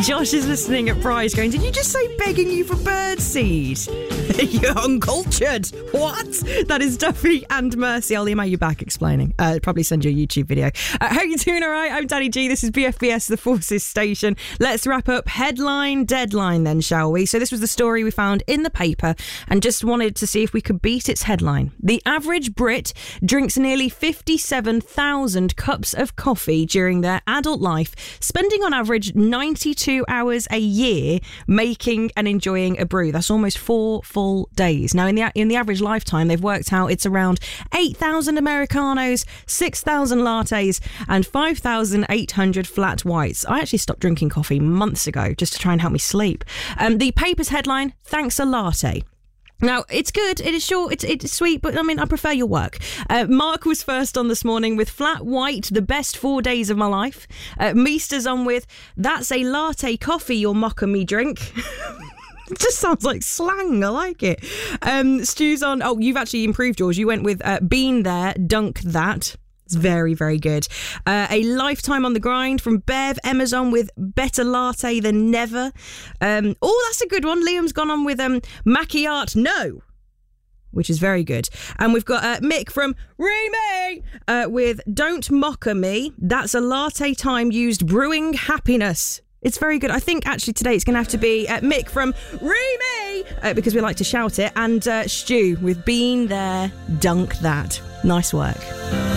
Josh is listening at Prize going, did you just say begging you for birdseed? You're uncultured. What? That is Duffy and Mercy. I'll email you back explaining. Probably send you a YouTube video. How you doing? All right. I'm Danny G. This is BFBS, the Forces Station. Let's wrap up headline deadline then, shall we? So this was the story we found in the paper and just wanted to see if we could beat its headline. The average Brit drinks nearly 57,000 cups of coffee during their adult life, spending on average 92 hours a year making and enjoying a brew. That's almost 4 full days. Now, in the average lifetime, they've worked out it's around 8,000 Americanos, 6,000 lattes, and 5,800 flat whites. I actually stopped drinking coffee months ago just to try and help me sleep. The paper's headline, thanks a latte. Now, it's good, it is short, it's sweet, but I mean, I prefer your work. Mark was first on this morning with flat white, the best 4 days of my life. Meester's on with, that's a latte coffee you're mocking me drink. It just sounds like slang. I like it. Stu's on. Oh, you've actually improved yours. You went with been there, dunk that. It's very, very good. A lifetime on the grind from Bev. Emma's on with better latte than never. That's a good one. Liam's gone on with macchiato no, which is very good. And we've got Mick from Remy with don't mocker me. That's a latte time used brewing happiness. It's very good. I think actually today it's going to have to be Mick from Remy because we like to shout it, and Stu with been there, dunk that. Nice work.